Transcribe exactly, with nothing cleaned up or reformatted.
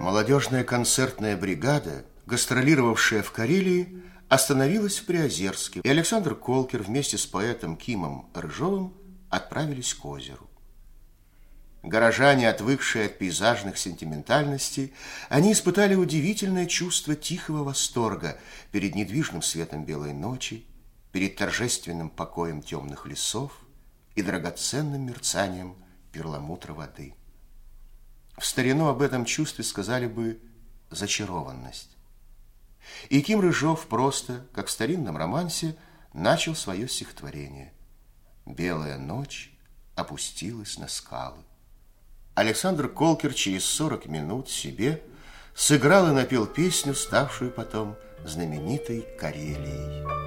Молодежная концертная бригада, гастролировавшая в Карелии, остановилась в Приозерске, и Александр Колкер вместе с поэтом Кимом Рыжовым отправились к озеру. Горожане, отвыкшие от пейзажных сентиментальностей, они испытали удивительное чувство тихого восторга перед недвижным светом белой ночи, перед торжественным покоем темных лесов и драгоценным мерцанием перламутра воды. В старину об этом чувстве сказали бы зачарованность. И Ким Рыжов просто, как в старинном романсе, начал свое стихотворение. «Белая ночь опустилась на скалы». Александр Колкер через сорок минут себе сыграл и напел песню, ставшую потом знаменитой Карелией.